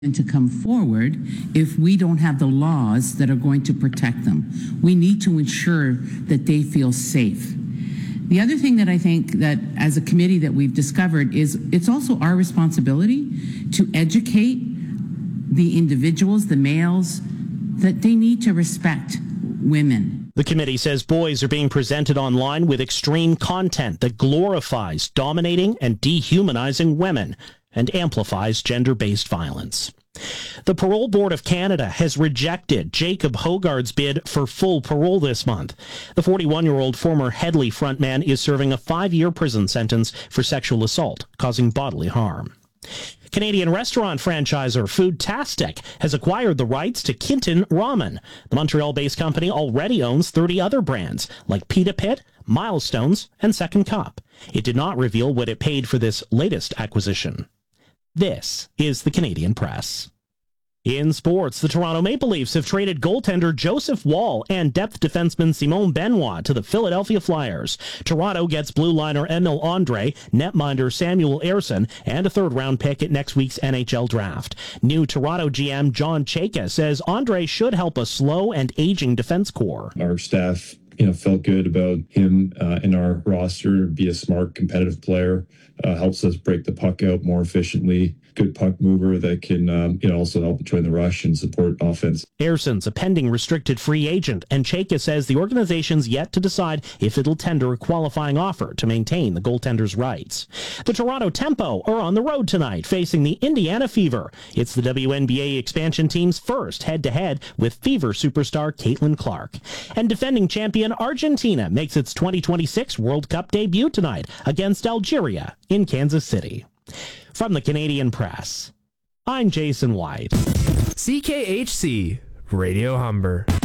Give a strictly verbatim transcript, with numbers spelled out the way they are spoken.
to come forward if we don't have the laws that are going to protect them. We need to ensure that they feel safe. The other thing that I think that as a committee that we've discovered is it's also our responsibility to educate the individuals, the males, that they need to respect women. The committee says boys are being presented online with extreme content that glorifies dominating and dehumanizing women and amplifies gender-based violence. The Parole Board of Canada has rejected Jacob Hogard's bid for full parole this month. The forty-one-year-old former Headley frontman is serving a five-year prison sentence for sexual assault, causing bodily harm. Canadian restaurant franchisor Foodtastic has acquired the rights to Kinton Ramen. The Montreal-based company already owns thirty other brands, like Pita Pit, Milestones, and Second Cup. It did not reveal what it paid for this latest acquisition. This is the Canadian Press. In sports, the Toronto Maple Leafs have traded goaltender Joseph Woll and depth defenseman Simon Benoit to the Philadelphia Flyers. Toronto gets blue liner Emil Andre, netminder Samuel Ersson, and a third-round pick at next week's N H L draft. New Toronto G M John Chayka says Andre should help a slow and aging defense core. Our staff, you know, felt good about him uh, in our roster. Be a smart, competitive player. Uh, helps us break the puck out more efficiently. Good puck mover that can um, you know, also help join the rush and support offense. Ersson's a pending restricted free agent, and Chayka says the organization's yet to decide if it'll tender a qualifying offer to maintain the goaltender's rights. The Toronto Tempo are on the road tonight, facing the Indiana Fever. It's the W N B A expansion team's first head-to-head with Fever superstar Caitlin Clark. And defending champion Argentina makes its twenty twenty-six World Cup debut tonight against Algeria in Kansas City. From the Canadian Press, I'm Jason White. C K H C, Radio Humber.